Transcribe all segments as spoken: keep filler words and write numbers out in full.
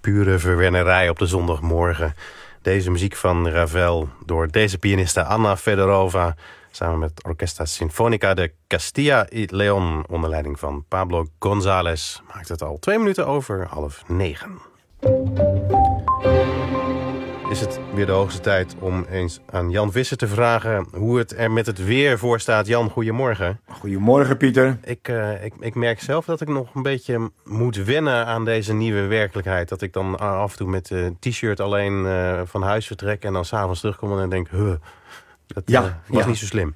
pure verwennerij op de zondagmorgen. Deze muziek van Ravel door deze pianiste Anna Fedorova, samen met Orquesta Sinfónica de Castilla y León onder leiding van Pablo González, maakt het al twee minuten over half negen. Is het weer de hoogste tijd om eens aan Jan Visser te vragen hoe het er met het weer voor staat. Jan, goedemorgen. Goedemorgen, Pieter. Ik, uh, ik, ik merk zelf dat ik nog een beetje moet wennen aan deze nieuwe werkelijkheid. Dat ik dan af en toe met een uh, t-shirt alleen uh, van huis vertrek en dan s'avonds terugkom en denk, huh, dat uh, ja, was ja. niet zo slim.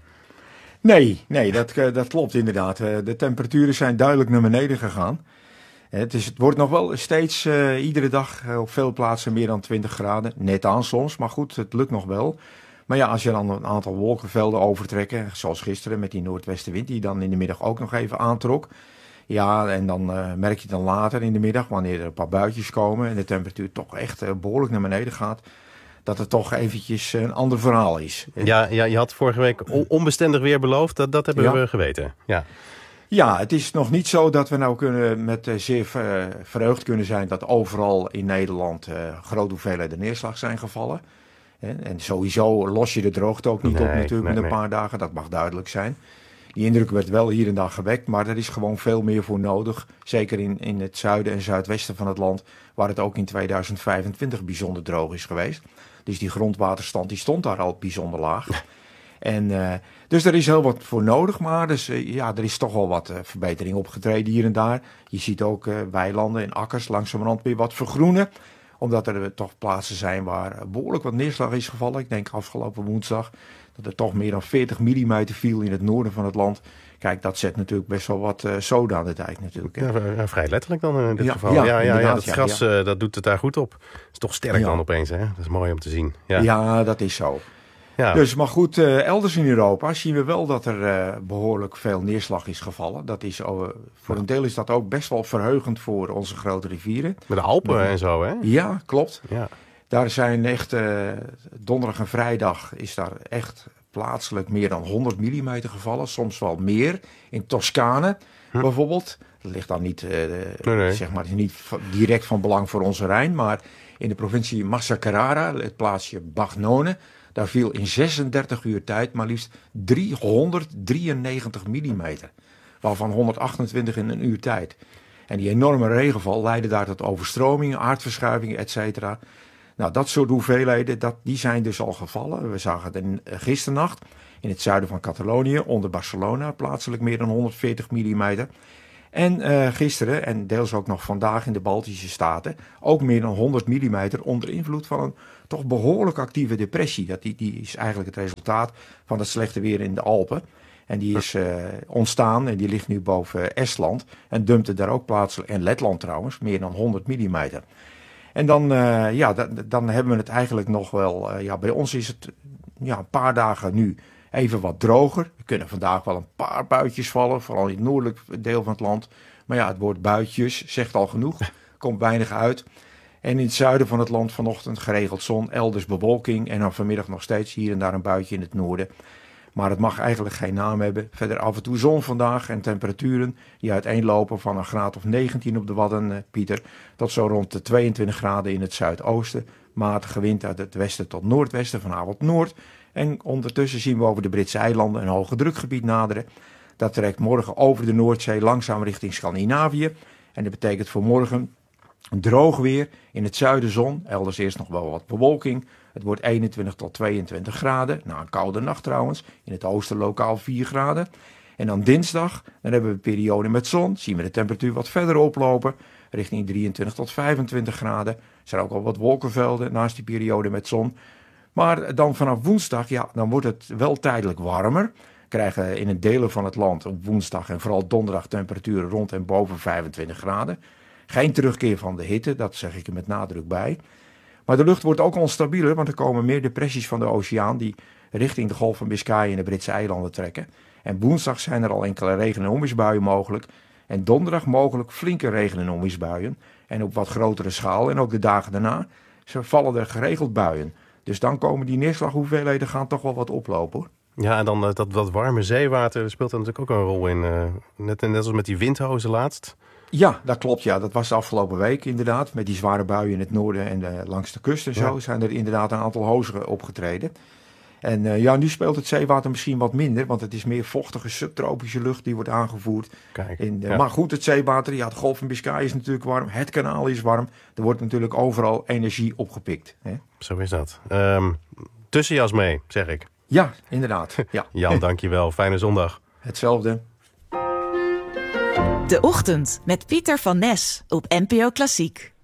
Nee, nee dat, uh, dat klopt inderdaad. Uh, de temperaturen zijn duidelijk naar beneden gegaan. Het, is, het wordt nog wel steeds uh, iedere dag uh, op veel plaatsen meer dan twintig graden. Net aan soms, maar goed, het lukt nog wel. Maar ja, als je dan een aantal wolkenvelden overtrekken, zoals gisteren met die noordwestenwind die dan in de middag ook nog even aantrok. Ja, en dan uh, merk je dan later in de middag, wanneer er een paar buitjes komen en de temperatuur toch echt uh, behoorlijk naar beneden gaat, dat het toch eventjes een ander verhaal is. Ja, ja je had vorige week onbestendig weer beloofd, dat, dat hebben ja. we geweten. Ja. Ja, het is nog niet zo dat we nou kunnen met uh, zeer uh, verheugd kunnen zijn dat overal in Nederland uh, grote hoeveelheden neerslag zijn gevallen. En, en sowieso los je de droogte ook niet nee, op natuurlijk nee, met een nee. paar dagen, dat mag duidelijk zijn. Die indruk werd wel hier en daar gewekt, maar er is gewoon veel meer voor nodig. Zeker in, in het zuiden en zuidwesten van het land, waar het ook in tweeduizend vijfentwintig bijzonder droog is geweest. Dus die grondwaterstand die stond daar al bijzonder laag. En, uh, dus er is heel wat voor nodig, maar dus, uh, ja, er is toch wel wat uh, verbetering opgetreden hier en daar. Je ziet ook uh, weilanden en akkers langzamerhand weer wat vergroenen. Omdat er uh, toch plaatsen zijn waar uh, behoorlijk wat neerslag is gevallen. Ik denk afgelopen woensdag dat er toch meer dan veertig millimeter viel in het noorden van het land. Kijk, dat zet natuurlijk best wel wat uh, zoden aan de dijk natuurlijk. Hè? Ja, vrij letterlijk dan in dit ja, geval. Ja, ja, ja, ja, dat ja, gras ja. Uh, dat doet het daar goed op. Het is toch sterk ja. dan opeens, hè? Dat is mooi om te zien. Ja, ja dat is zo. Ja. Dus, maar goed, uh, elders in Europa zien we wel dat er uh, behoorlijk veel neerslag is gevallen. Dat is, uh, voor een deel is dat ook best wel verheugend voor onze grote rivieren. Met de Alpen Met, en zo, hè? Ja, klopt. Ja. Daar zijn echt, uh, donderdag en vrijdag is daar echt plaatselijk meer dan honderd millimeter gevallen. Soms wel meer. In Toscane hm. bijvoorbeeld. Dat ligt dan niet, uh, nee, nee. zeg maar, niet direct van belang voor onze Rijn. Maar in de provincie Massa Carrara, het plaatsje Bagnone, daar viel in zesendertig uur tijd maar liefst driehonderddrieënnegentig millimeter. Waarvan honderdachtentwintig in een uur tijd. En die enorme regenval leidde daar tot overstromingen, aardverschuivingen, et cetera. Nou, dat soort hoeveelheden, dat, die zijn dus al gevallen. We zagen het in, uh, gisternacht in het zuiden van Catalonië, onder Barcelona, plaatselijk meer dan honderdveertig millimeter. En uh, gisteren, en deels ook nog vandaag in de Baltische Staten, ook meer dan honderd millimeter onder invloed van een toch behoorlijk actieve depressie. Dat die, die is eigenlijk het resultaat van het slechte weer in de Alpen. En die is uh, ontstaan en die ligt nu boven Estland en dumpte daar ook plaatselijk, en Letland trouwens, meer dan honderd millimeter. En dan, uh, ja, dan, dan hebben we het eigenlijk nog wel, uh, ja, bij ons is het ja, een paar dagen nu even wat droger. Er kunnen vandaag wel een paar buitjes vallen, vooral in het noordelijk deel van het land. Maar ja, het woord buitjes zegt al genoeg, komt weinig uit. En in het zuiden van het land vanochtend geregeld zon, elders bewolking en dan vanmiddag nog steeds hier en daar een buitje in het noorden. Maar het mag eigenlijk geen naam hebben. Verder af en toe zon vandaag en temperaturen die uiteenlopen van een graad of negentien op de Wadden, eh, Pieter, tot zo rond de tweeëntwintig graden in het zuidoosten. Matige wind uit het westen tot noordwesten, vanavond noord. En ondertussen zien we over de Britse eilanden een hoge drukgebied naderen. Dat trekt morgen over de Noordzee langzaam richting Scandinavië. En dat betekent voor morgen droog weer, in het zuiden zon, elders eerst nog wel wat bewolking. Het wordt eenentwintig tot tweeëntwintig graden, na een koude nacht trouwens, in het oosten lokaal vier graden. En dan dinsdag, dan hebben we een periode met zon, zien we de temperatuur wat verder oplopen, richting drieëntwintig tot vijfentwintig graden. Er zijn ook al wat wolkenvelden naast die periode met zon. Maar dan vanaf woensdag, ja, dan wordt het wel tijdelijk warmer. We krijgen in een delen van het land op woensdag en vooral donderdag temperaturen rond en boven vijfentwintig graden. Geen terugkeer van de hitte, dat zeg ik er met nadruk bij. Maar de lucht wordt ook onstabieler, want er komen meer depressies van de oceaan die richting de Golf van Biscayen en de Britse eilanden trekken. En woensdag zijn er al enkele regen- en onweersbuien mogelijk. En donderdag mogelijk flinke regen- en onweersbuien. En op wat grotere schaal. En ook de dagen daarna vallen er geregeld buien. Dus dan komen die neerslaghoeveelheden gaan toch wel wat oplopen, hoor. Ja, en dan uh, dat, dat warme zeewater speelt er natuurlijk ook een rol in. Uh, net, net als met die windhozen laatst. Ja, dat klopt. Ja. Dat was de afgelopen week inderdaad. Met die zware buien in het noorden en uh, langs de kust en zo... Ja. zijn er inderdaad een aantal hozen opgetreden. En uh, ja, nu speelt het zeewater misschien wat minder... want het is meer vochtige subtropische lucht die wordt aangevoerd. Kijk, in de, ja. Maar goed, het zeewater, ja, de Golf van Biscay is natuurlijk warm. Het kanaal is warm. Er wordt natuurlijk overal energie opgepikt. Hè? Zo is dat. Um, tussenjas mee, zeg ik. Ja, inderdaad. Ja. Jan, dankjewel. Fijne zondag. Hetzelfde. De Ochtend met Pieter van Nes op N P O Klassiek.